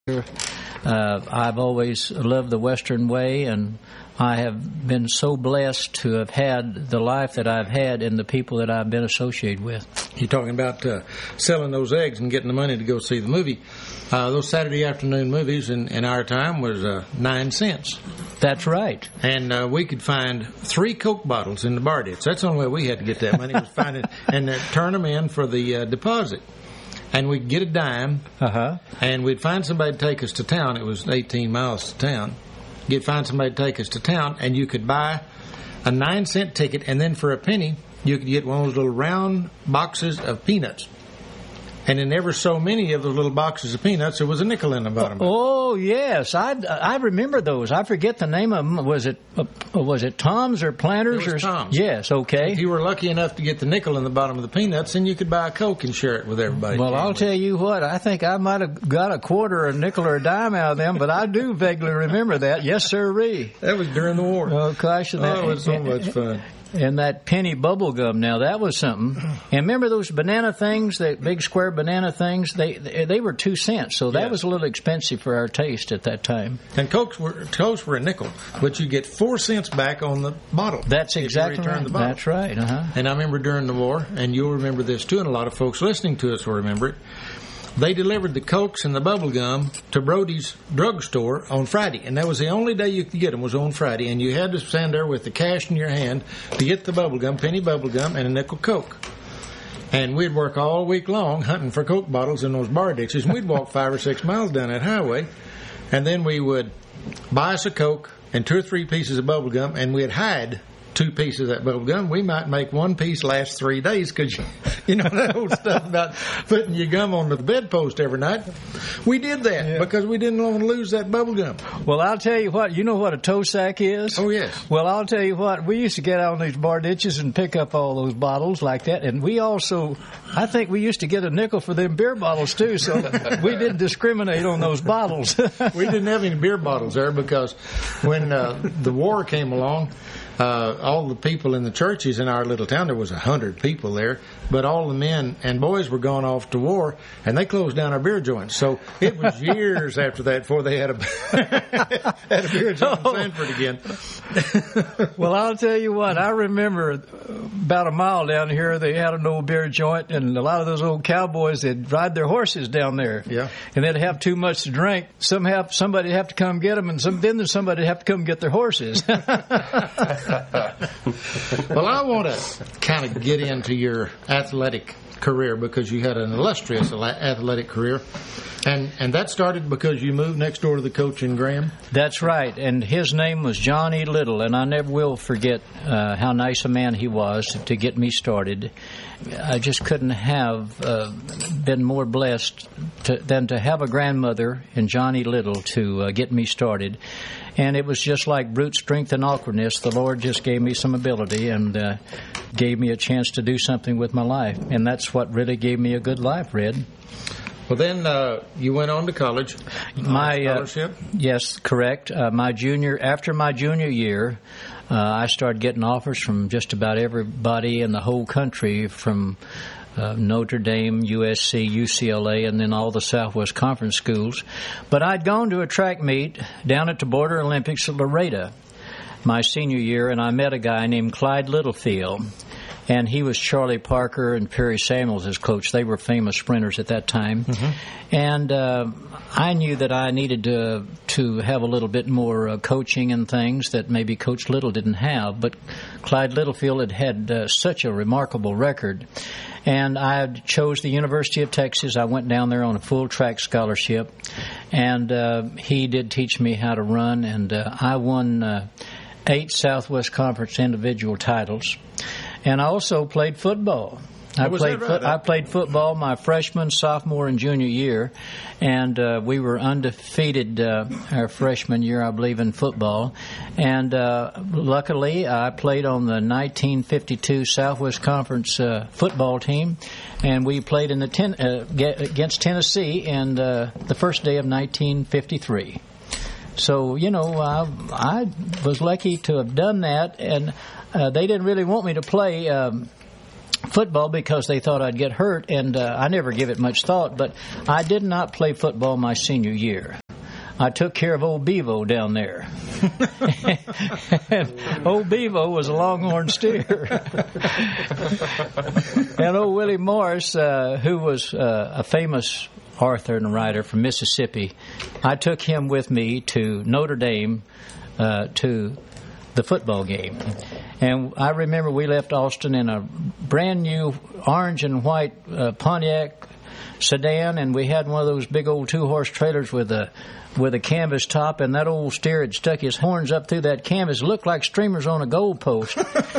I've always loved the Western way, and I have been so blessed to have had the life that I've had and the people that I've been associated with. You're talking about selling those eggs and getting the money to go see the movie. Those Saturday afternoon movies in our time was 9 cents. That's right. And we could find 3 Coke bottles in the bar ditch. That's the only way we had to get that money, was find it and turn them in for the deposit. And we'd get a dime, and we'd find somebody to take us to town. It was 18 miles to town. You'd find somebody to take us to town, and you could buy a 9-cent ticket, and then for a penny, you could get one of those little round boxes of peanuts. And in ever so many of those little boxes of peanuts, there was a nickel in the bottom. Oh, yes. I remember those. I forget the name of them. Was it Tom's or Planters? It was Tom's. Yes, okay. If you were lucky enough to get the nickel in the bottom of the peanuts, then you could buy a Coke and share it with everybody. Well, I'll tell you what. I think I might have got a quarter, a nickel, or a dime out of them, but I do vaguely remember that. Yes, sirree. That was during the war. Oh, gosh. It was so much fun. And that penny bubble gum, now that was something. And remember those banana things, the big square banana things? They were 2 cents, so that was a little expensive for our taste at that time. And Cokes were a nickel, but you get 4 cents back on the bottle. That's exactly right. That's right. And I remember during the war, and you'll remember this too, and a lot of folks listening to us will remember it. They delivered the Cokes and the bubble gum to Brody's drugstore on Friday, and that was the only day you could get them, was on Friday, and you had to stand there with the cash in your hand to get the bubble gum, penny bubble gum, and a nickel Coke. And we'd work all week long hunting for Coke bottles in those bar ditches, and we'd walk 5 or 6 miles down that highway, and then we would buy us a Coke and 2 or 3 pieces of bubble gum, and we'd hide 2 pieces of that bubble gum. We might make 1 piece last 3 days, because you know that old stuff about putting your gum on the bedpost every night. We did that because we didn't want to lose that bubble gum. Well, I'll tell you what. You know what a toe sack is? Oh, yes. Well, I'll tell you what. We used to get out on these bar ditches and pick up all those bottles like that. And we also, I think we used to get a nickel for them beer bottles, too. So we didn't discriminate on those bottles. We didn't have any beer bottles there because when the war came along, all the people in the churches in our little town, there was 100 people there, but all the men and boys were gone off to war, and they closed down our beer joints. So it was years after that before they had a beer joint in Sanford again. Well, I'll tell you what, I remember about a mile down here, they had an old beer joint, and a lot of those old cowboys, they'd ride their horses down there. Yeah. And they'd have too much to drink. Somebody would have to come get them, and then somebody would have to come get their horses. Well, I want to kind of get into your athletic career, because you had an illustrious athletic career. And that started because you moved next door to the coach in Graham? That's right, and his name was John E. Little, and I never will forget how nice a man he was to get me started. I just couldn't have been more blessed than to have a grandmother in John E. Little to get me started. And it was just like brute strength and awkwardness. The Lord just gave me some ability and gave me a chance to do something with my life. And that's what really gave me a good life, Red. Well, then you went on to college. Scholarship? Yes, correct. After my junior year, I started getting offers from just about everybody in the whole country, from Notre Dame, USC, UCLA, and then all the Southwest Conference schools. But I'd gone to a track meet down at the Border Olympics at Laredo my senior year, and I met a guy named Clyde Littlefield. And he was Charlie Parker and Perry Samuels as coach. They were famous sprinters at that time. Mm-hmm. And I knew that I needed to have a little bit more coaching and things that maybe Coach Little didn't have. But Clyde Littlefield had such a remarkable record. And I chose the University of Texas. I went down there on a full track scholarship. And he did teach me how to run. And I won 8 Southwest Conference individual titles. And I also played football. I played football my freshman, sophomore, and junior year, and we were undefeated our freshman year, I believe, in football. And luckily, I played on the 1952 Southwest Conference football team, and we played in against Tennessee in the first day of 1953. So, you know, I was lucky to have done that, and they didn't really want me to play football because they thought I'd get hurt, and I never give it much thought, but I did not play football my senior year. I took care of old Bevo down there. And old Bevo was a longhorn steer. And old Willie Morris, who was a famous author and writer from Mississippi, I took him with me to Notre Dame to the football game. And I remember we left Austin in a brand new orange and white Pontiac sedan, and we had one of those big old 2-horse trailers with a canvas top, and that old steer had stuck his horns up through that canvas. It looked like streamers on a goalpost.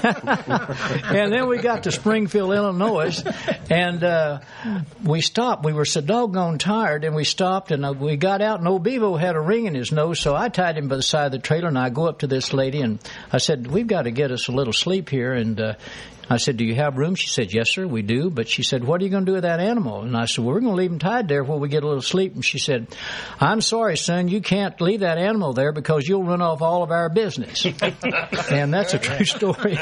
And then we got to Springfield, Illinois, and we stopped. We were so doggone tired, and we stopped, and we got out, and old Bevo had a ring in his nose, so I tied him by the side of the trailer, and I go up to this lady, and I said, we've got to get us a little sleep here, and I said, do you have room? She said, yes, sir, we do. But she said, what are you going to do with that animal? And I said, well, we're going to leave him tied there while we get a little sleep. And she said, I'm sorry, son, you can't leave that animal there because you'll run off all of our business. And that's a true story.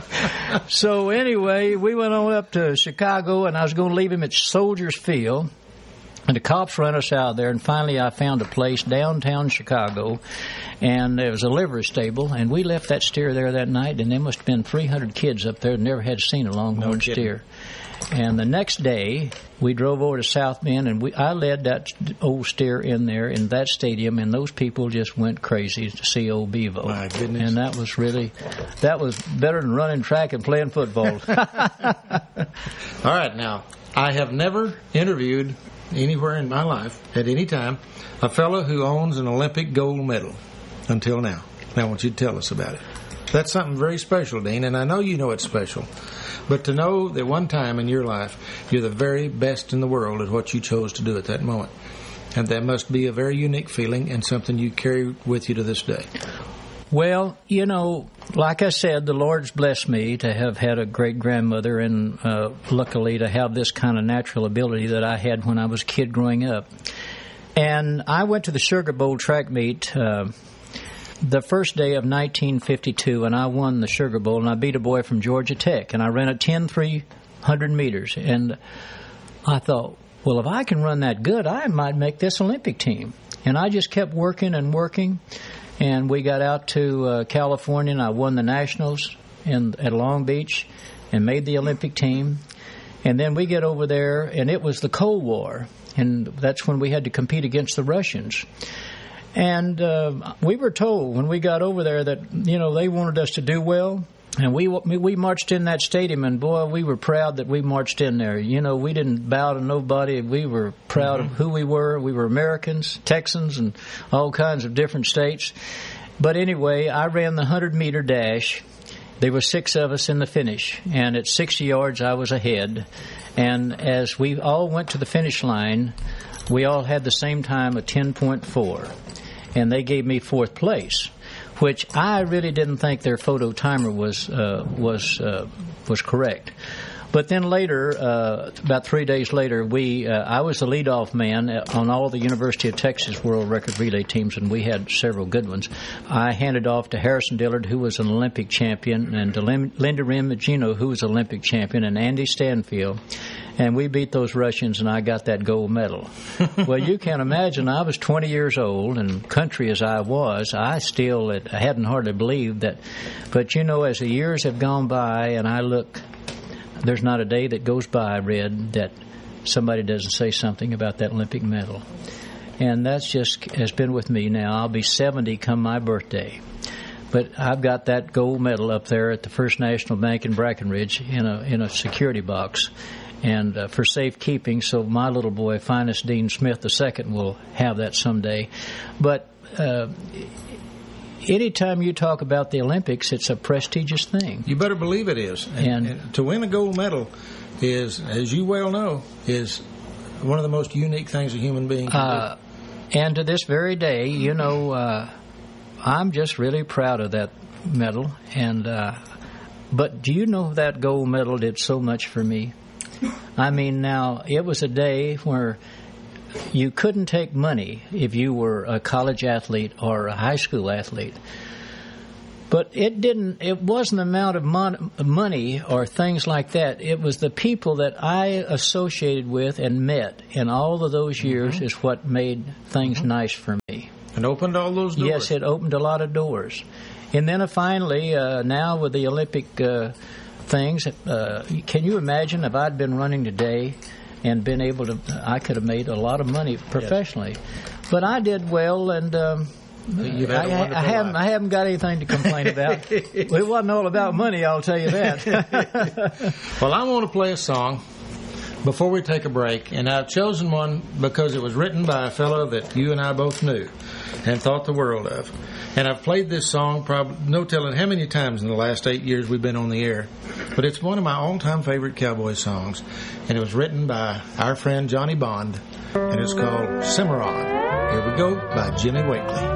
So anyway, we went on up to Chicago, and I was going to leave him at Soldiers Field. And the cops run us out there, and finally I found a place downtown Chicago, and there was a livery stable, and we left that steer there that night, and there must have been 300 kids up there that never had seen a longhorn steer. And the next day, we drove over to South Bend, and I led that old steer in there in that stadium, and those people just went crazy to see old Bevo. My goodness. And that was better than running track and playing football. All right, now, I have never interviewed anywhere in my life, at any time, a fellow who owns an Olympic gold medal until now. Now I want you to tell us about it. That's something very special, Dean, and I know you know it's special. But to know that one time in your life you're the very best in the world at what you chose to do at that moment, and that must be a very unique feeling and something you carry with you to this day. Well, you know, like I said, the Lord's blessed me to have had a great-grandmother and luckily to have this kind of natural ability that I had when I was a kid growing up. And I went to the Sugar Bowl track meet the first day of 1952, and I won the Sugar Bowl, and I beat a boy from Georgia Tech, and I ran a 10-300 meters. And I thought, well, if I can run that good, I might make this Olympic team. And I just kept working and working. And we got out to California, and I won the Nationals at Long Beach and made the Olympic team. And then we get over there, and it was the Cold War, and that's when we had to compete against the Russians. And we were told when we got over there that, you know, they wanted us to do well. And we marched in that stadium, and boy, we were proud that we marched in there. You know, we didn't bow to nobody. We were proud of who we were. We were Americans, Texans, and all kinds of different states. But anyway, I ran the 100-meter dash. There were 6 of us in the finish, and at 60 yards, I was ahead. And as we all went to the finish line, we all had the same time of 10.4, and they gave me 4th place, which I really didn't think their photo timer was correct. But then later, about 3 days later, I was the leadoff man on all the University of Texas World Record Relay teams, and we had several good ones. I handed off to Harrison Dillard, who was an Olympic champion, and to Linda Rimagino, who was an Olympic champion, and Andy Stanfield. And we beat those Russians, and I got that gold medal. Well, you can imagine, I was 20 years old, and country as I was, I hadn't hardly believed that. But, you know, as the years have gone by, and I look, there's not a day that goes by, Red, that somebody doesn't say something about that Olympic medal. And that's just has been with me now. I'll be 70 come my birthday. But I've got that gold medal up there at the First National Bank in Brackenridge in a security box, and for safekeeping, so my little boy, Finest Dean Smith II, will have that someday. But anytime you talk about the Olympics, it's a prestigious thing. You better believe it is. And to win a gold medal is, as you well know, is one of the most unique things a human being can do. And to this very day, you know, I'm just really proud of that medal. And but do you know that gold medal did so much for me? I mean, now, it was a day where you couldn't take money if you were a college athlete or a high school athlete. But it wasn't the amount of money or things like that. It was the people that I associated with and met in all of those years is what made things nice for me. And opened all those doors. Yes, it opened a lot of doors. And then finally, now with the Olympic things, can you imagine if I'd been running today and been able to, I could have made a lot of money professionally. Yes. But I did well, and I haven't got anything to complain about. Well, it wasn't all about money, I'll tell you that. Well, I want to play a song before we take a break, and I've chosen one because it was written by a fellow that you and I both knew and thought the world of. And I've played this song probably no telling how many times in the last 8 years we've been on the air. But it's one of my all-time favorite cowboy songs, and it was written by our friend Johnny Bond, and it's called Cimarron. Here we go by Jimmy Wakely.